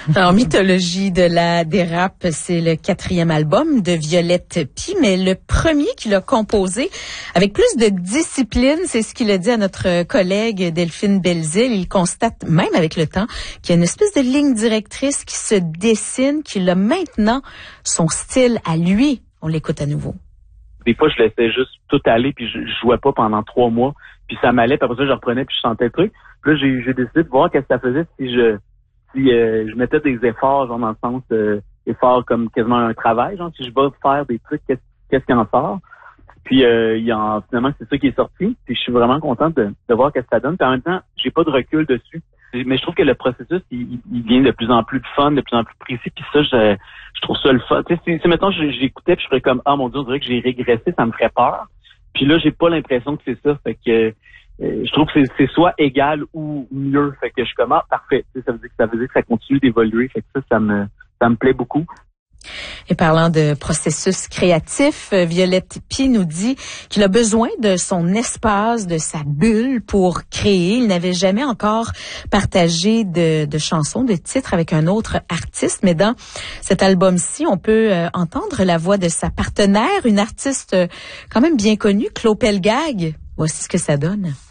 Alors, Mythologie de la dérape, c'est le 4e album de Violette Py, mais le premier qu'il a composé avec plus de discipline, c'est ce qu'il a dit à notre collègue Delphine Belzile. Il constate, même avec le temps, qu'il y a une espèce de ligne directrice qui se dessine, qu'il a maintenant son style à lui. On l'écoute à nouveau. Des fois, je laissais juste tout aller, puis je jouais pas pendant 3 mois, puis ça m'allait, puis après ça, je reprenais, puis je chantais le truc. Puis là, j'ai décidé de voir qu'est-ce que ça faisait si je mettais des efforts, genre dans le sens efforts comme quasiment un travail, genre si je vais faire des trucs, qu'est-ce qui en sort. Puis finalement, c'est ça qui est sorti. Puis je suis vraiment contente de voir qu'est-ce que ça donne. Puis en même temps, j'ai pas de recul dessus. Mais je trouve que le processus, il devient de plus en plus fun, de plus en plus précis. Puis ça, je trouve ça le fun. Tu sais, si mettons, j'écoutais, puis je ferais comme, ah mon Dieu, on dirait que j'ai régressé, ça me ferait peur. Puis là, j'ai pas l'impression que c'est ça. Fait que je trouve que c'est soit égal ou mieux. Fait que je suis comme, ah, parfait. Tu sais, ça veut dire que ça continue d'évoluer. Fait que ça me plaît beaucoup. Et parlant de processus créatif, Violette Py nous dit qu'il a besoin de son espace, de sa bulle pour créer. Il n'avait jamais encore partagé de chansons, de titres avec un autre artiste, mais dans cet album-ci, on peut entendre la voix de sa partenaire, une artiste quand même bien connue, Clo Pelgag. Voici ce que ça donne.